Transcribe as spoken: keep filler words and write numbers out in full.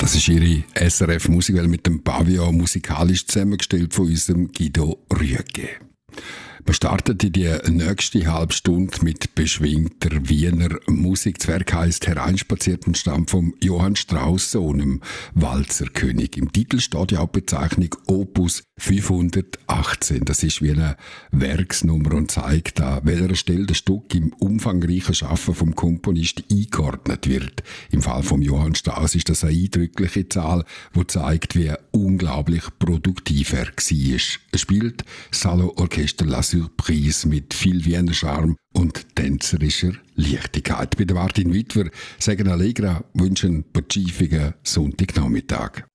Das ist Ihre S R F Musikwelle mit dem Pavillon, musikalisch zusammengestellt von unserem Guido Rüegge. Wir starten in die nächste halbe Stunde mit beschwingter Wiener Musik. Das Werk heisst «Hereinspaziert» und stammt vom Johann Strauss, Sohn dem Walzerkönig. Im Titel steht ja auch die Bezeichnung Opus fünfhundertachtzehn. Das ist wie eine Werksnummer und zeigt, an welcher Stelle das Stück im umfangreichen Schaffen vom Komponist eingeordnet wird. Im Fall von Johann Strauss ist das eine eindrückliche Zahl, die zeigt, wie unglaublich produktiv er war. Er spielt Salon Orchester La Surprise mit viel Wiener Charme und tänzerischer Leichtigkeit. Bei der Martin Wittwer sagen Allegra wünschen einen pazifischen Sonntagnachmittag.